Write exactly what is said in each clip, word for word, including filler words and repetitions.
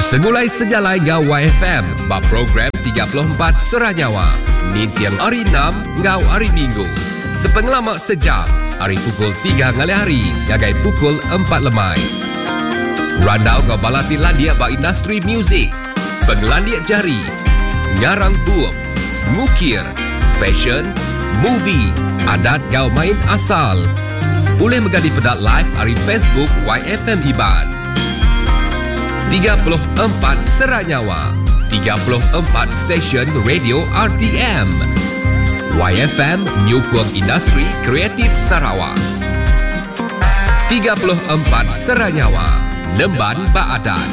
Segulai sejalai ngau Y F M ba program tiga puluh empat Seranyawa. Nintiang hari enam ngau hari Minggu. Sepengelamak sejam, hari pukul tiga ngali hari, ngagai pukul empat lemai. Randau ngau balati landia ba industri muzik, penglandia jari, ngarang buuk, ngukir, fashion, movie, adat ngau main asal. Boleh megadi pedat live hari Facebook Y F M Iban. tiga puluh empat Seranyawa, tiga puluh empat stesen radio R T M. Y F M Nyukung Industri Kreatif Sarawak. tiga puluh empat Seranyawa, Nemban Baadan.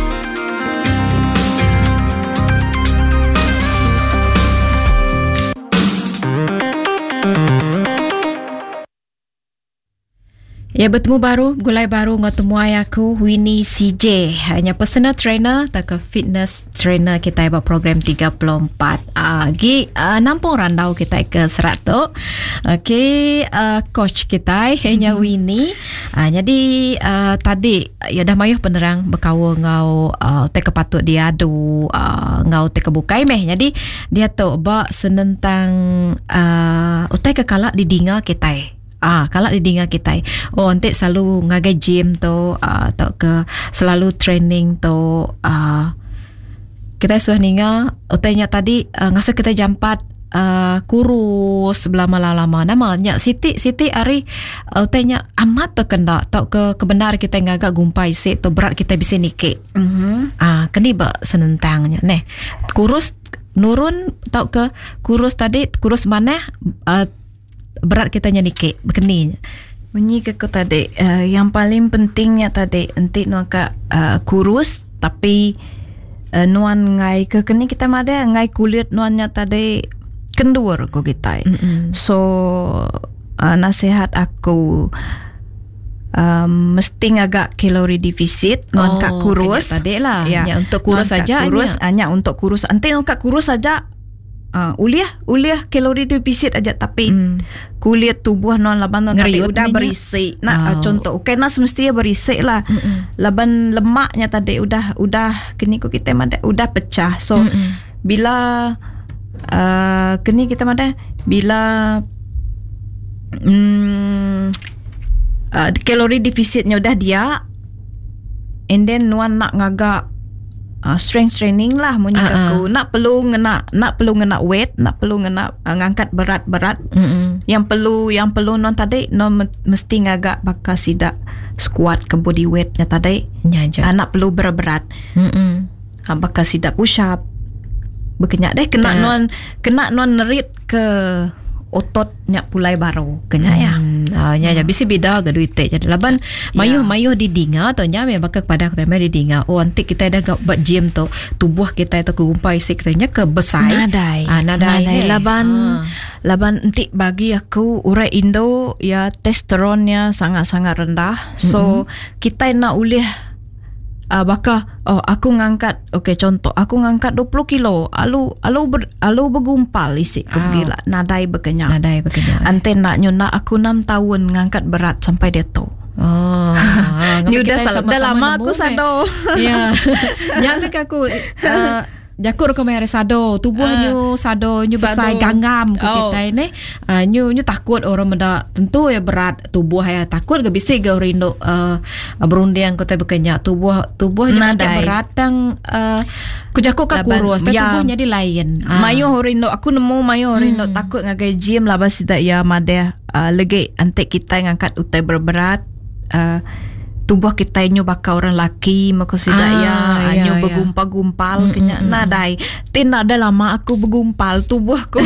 Ya, bertemu baru, gulai baru ngotemu aku Winnie C J. Hanya personal trainer tak ke fitness trainer kita buat program tiga puluh empat. Ah, gi uh, nampung randau kita ke serat tu. Okey, uh, coach kita hanya Winnie. Ah, jadi uh, tadi ya dah mayuh penerang berkawa ngau uh, te kepatut dia adu uh, ngau te kebukai meh. Jadi dia tu bak senentang uh, utai kekalak di dinga kita. Ah, kalau di dinga kita, oh nanti selalu ngagai gym tu, ah, atau ke selalu training tu, ah, kita sudah ninga, utainya tadi uh, ngasa kita jampat uh, kurus belama lama, namanya Siti Siti hari uh, utainya amat tu kena, tau ke kebenar kita ngagak gumpai se, tu berat kita bisa nikik, mm-hmm. ah, keni ba senentangnya, neh kurus nurun, tau ke kurus tadi kurus mana? Uh, berat kita nyanyi begini. Bunyi ke kau tadi uh, yang paling pentingnya tadi nanti nuaka uh, kurus tapi uh, nuan ngai ke kini kita mada ngai kulit nuannya tadi kendur ko kita. Mm-mm. So uh, nasihat aku Um, mesti ngagak kalori defisit nuan oh, kak kurus tadi lah ya. Hanya untuk kurus saja kurus hanya untuk kurus nanti nuan kak kurus saja. Uh, uliah uliah kalori defisit aja tapi mm. kulit tubuh non laban non tadi udah berisik nah oh. uh, contoh okay nah semestinya berisik lah. Mm-mm. Laban lemaknya tadi udah udah kini ku kita mada udah pecah so Mm-mm. bila uh, kini kita mada bila mm, uh, kalori defisitnya udah dia and then nuan nak ngagak Uh, strength training lah munyi uh-uh. aku nak perlu ngena nak perlu ngena weight nak perlu ngena uh, ngangkat berat-berat. Mm-mm. yang perlu yang perlu non tadi non mesti ngagak bakal sidak squat ke body weightnya tadi uh, nak perlu berat-berat. Mm-mm. Uh, bakal sidak push up berkenyak deh kena uh. non kena non nerit ke ototnya pulai baru kena hmm. ya. Ah nya hmm. bisa beda ga duit jadi laban mayuh-mayuh di dinga atau nya memang kepada kita di dinga. Oh nanti kita ada buat gym tu tubuh kita itu kegumpai sikitnya ke besar. Nadai. Ah nadai, nadai. Laban ah. laban nanti bagi aku urai Indo ya testosteronnya sangat-sangat rendah. So mm-hmm. kita nak ulih Uh, baka oh aku ngangkat okey contoh aku ngangkat dua puluh kilo alu alu ber, alu bergumpal isi oh. Gila nadai berkenyak nadai berkenyak ante nak nyuna aku enam tahun ngangkat berat sampai dia tu oh ni udah dah lama aku sado ya nyampe aku uh, jakur ko mere sado tubuhnya uh, sado nyu besar ganggam ko oh. Kita ini uh, nyu nyu takut orang menda tentu ya berat tubuh ya takut ke bisa ke rindo uh, berunding ko te bekenya tubuh tubuhnya macam berat tang uh, ku jakur ka kurus tapi ya, tubuhnya di lain uh. Mayo rindo aku nemu mayo rindo hmm. takut ngagai gym lah bas tidak ya made uh, legi ante kita ngangkat utai berberat uh, tubuh kita nyu bakal orang laki maka sidak ah, ya, ya nyu ya. Bergumpal-gumpal mm, kenya mm, nadai tin ada lama aku bergumpal tubuhku.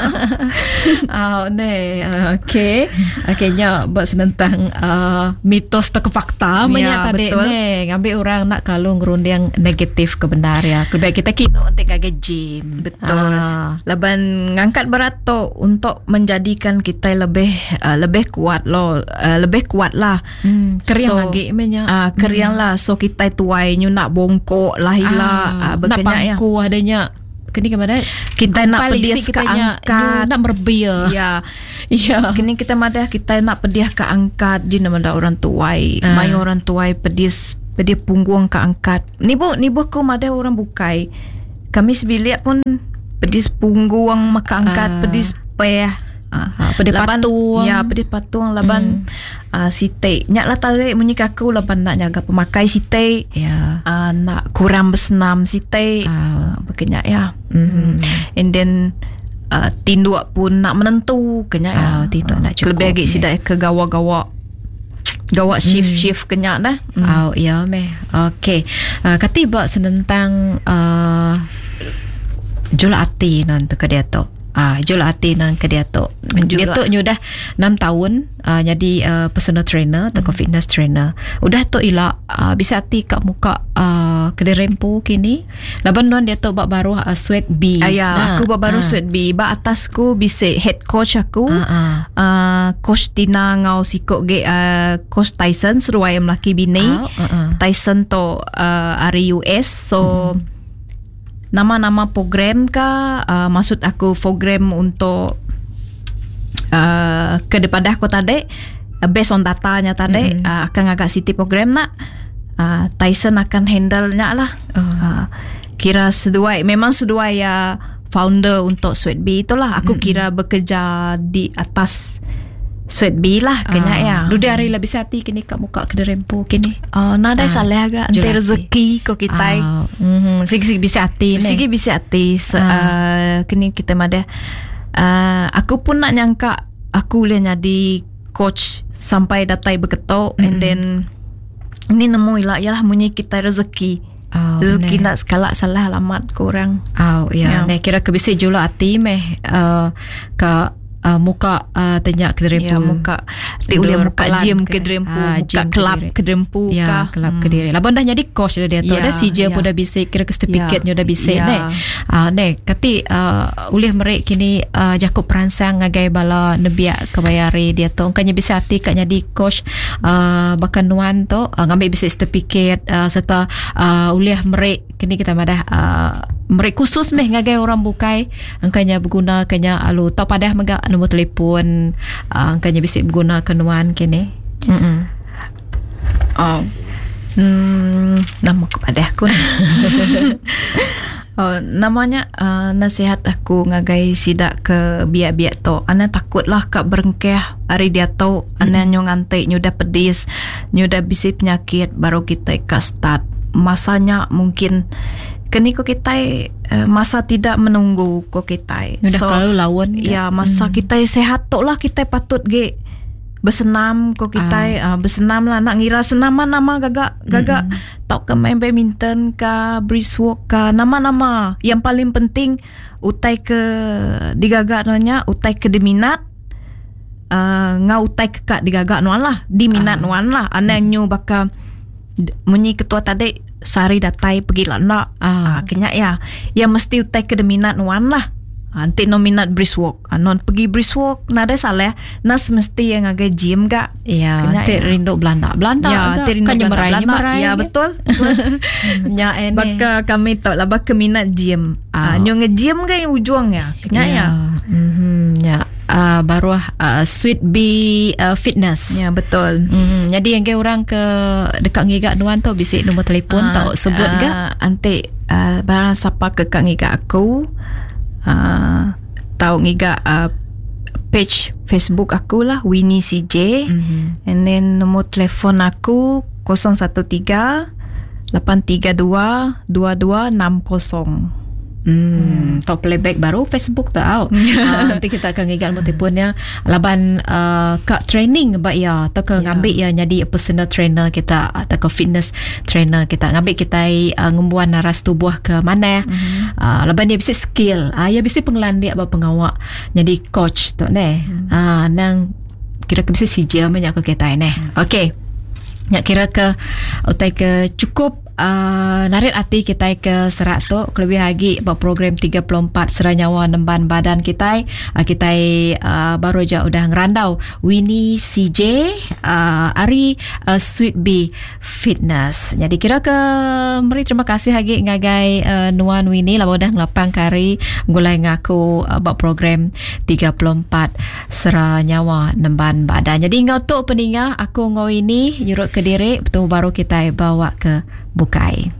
Oh ne okey okey nya buat senentang uh, mitos tak fakta ya, tadi ne ngambil orang nak kalau ngerunding negatif ke benar ya lebih kita kino nanti kagak gym betul ah. Laban ngangkat berat tu untuk menjadikan kita lebih uh, lebih kuat lo uh, lebih kuat lah hmm, keriang so, lagi Menya. Ah, keriang hmm. lah so kita tuai nyu nak bongkok lah hila ah, ah, nak pangku ya. Adanya kini kemana kita nak pediah ke angkat nak merbia ya ya kini kita madah kita nak pediah ke angkat di nama orang tuai uh. mai orang tuai pediah Pedih punggung ke angkat. Ni bu ni bu ko ada orang bukai. Kami sebilik pun pedih punggung maka angkat, Ah. pedih payah. Ah, pedih patung. Ya, pedih patung laban mm. uh, sitei. Nyak lah tarik munyi kaku laban nak jaga pemakai sitei. Ya. Uh, nak kurang bersenam sitei. Ah. Uh, Bekenyak ya. Mm. And then uh, tinduk pun nak menentu kenyak ya. Ah, tinduk nak cukup. Lebih lagi sidak ke gawa-gawa. Gawa shift-shift kenyak dah. Mm. Oh, ya meh. Okey. Uh, katiba senentang uh, jul ati nan tu ke dia tu. Ah, jul ati nan ke dia tu. Dia tu nyudah enam tahun uh, jadi uh, personal trainer atau mm. fitness trainer. Udah tu ila uh, bisa ati kat muka uh, kedai rempu kini. Laban nuan dia tu bak baru uh, sweat bees. Ayah, nah. aku bak baru Ah. sweat bee. Ba atasku bisa head coach aku. Ah, ah. Uh, coach Tina ngau sikok ge uh, coach Tyson seruai melaki bini. Ah, ah, ah. Tyson to uh, dari U S. So mm. nama-nama program ka uh, maksud aku program untuk uh, ke depan dah aku tadi uh, based on datanya tadi mm-hmm. uh, akan agak city program nak uh, Tyson akan handle nya lah. Oh. Uh, kira sesuai memang sesuai ya founder untuk Sweat Bee itulah aku mm-hmm. kira bekerja di atas Sweat Bee lah kena ya. Lu dari lah bisa hati kini kat muka kedai rempu kini. Oh, nada Ah, salah agak jual anti hati. rezeki ko kita. Ah, mhm, sigi-sigi bisa hati ni. Sigi bisa hati se, Ah. uh, kini kita mada. Uh, aku pun nak nyangka aku boleh jadi coach sampai datai beketok mm-hmm. and then ini nemu ilah ialah munyi kita rezeki. Oh, rezeki ne. nak sekala salah alamat kurang. Oh, ya. Ya. Ne kira ke bisa jula hati meh uh, ke Uh, muka uh, tenyak kedai rempu. Ya, muka ti boleh Dor muka pelan gym ke- ke rempu, ah, muka gym kelab Kediri. ke rempu Ya, kah. kelab Hmm. Kediri. Laban dah jadi coach dah dia tu. Ya, Dah C J ya. pun dah bisa kira ke certificate Ya, nya dah bisa ya. ne. Ah ne kati uh, ulih merek kini uh, Jakob peransang ngagai bala nebiak kebayari dia tu. Angkanya bisa hati kat jadi coach uh, bahkan nuan tu uh, ngambil bisa certificate uh, serta uh, ulih merek kini kita madah uh, mereka khusus meh ngagai orang bukai angkanya berguna kanya alu tau padah megak nombor telefon uh, angkanya bisa berguna kenuan kini. Hmm. Oh. Hmm, nama kepada aku. Oh, namanya uh, nasihat aku ngagai sidak ke biak-biak to. Ana takutlah kak berengkeh hari dia tahu ana nyo ngantai nyo dah pedis, nyo dah bisi penyakit baru kita ka start. Masanya mungkin kini ko kita uh, masa tidak menunggu ko kita. Udah kalau lawan ya masa hmm. kita sehat tok lah kita patut ge bersenam ko kita ah. uh, bersenam lah nak ngira senaman nama gagak gagak mm-hmm. tau ke main badminton ka brisk walk ka nama-nama yang paling penting utai ke digagak nonya utai ke diminat uh, ngau utai ke kak digagak nuan lah diminat ah. nuan lah ana mm. nyu baka munyi ketua tadi sehari datai pergi lah nak ah. uh, kenyak ya ya mesti utai ke diminat nuan lah. Nanti nominat brisk walk. Non pergi brisk walk nada salah. Nas mesti yang agak gym gak. Ya, nanti ya. rindu Belanda. Belanda ya, agak rindu kan Belanda. nyemerai Belanda. nyemerai. Ya, betul. Ya, ini. Baka kami tak lah baka minat gym. Ah. Ah, nyo nge-gym ke yang ujung ya. Kenya ya. Mhm, ya. Uh, baru uh, Sweat Bee uh, Fitness. Ya, betul. Hmm, jadi yang ke orang ke dekat ngigak nuan tu bisa nombor telefon Ah, tak sebut ah, gak? Nanti uh, barang siapa ke kak ngigak aku uh, tahu ngigak uh, page Facebook aku lah Winnie C J Mhm. and then nombor telefon aku kosong satu tiga lapan tiga dua dua dua enam kosong. Hmm, top playback baru Facebook tahu. uh, nanti kita akan ngigak nombor telefonnya. Laban uh, kak training bak ya, atau ke Ya. ngambil ya jadi personal trainer kita atau ke fitness trainer kita ngambil kita uh, ngembuan naras tubuh ke mana. Mm-hmm. Uh, laban dia bisa skill. Ah uh, ya bisa pengelan dia apa pengawak jadi coach tu ne. Ah uh, nang kira ke bisa sijil banyak ke kita ne. Mm. Okey. Nak kira ke utai ke cukup uh, narit hati kita ke serat tu lebih lagi buat program tiga puluh empat Seranyawa Nemban Badan kita uh, kita uh, baru aja udah ngerandau Winnie C J uh, Ari uh, Sweet Bee Fitness. Jadi kira ke meri terima kasih lagi ngagai uh, Nuan Winnie lah udah ngelapang kari gulai ngaku uh, buat program tiga puluh empat Seranyawa Nemban Badan. Jadi ngau tu peningah aku ngau ini nyurut ke diri betul baru kita bawa ke Bukai.